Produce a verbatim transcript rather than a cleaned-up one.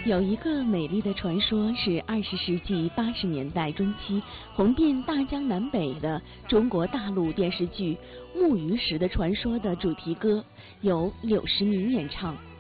有一个美丽的传说，是二十世纪八十年代中期红遍大江南北的中国大陆电视剧《木鱼石的传说》的主题歌，由柳时明演唱。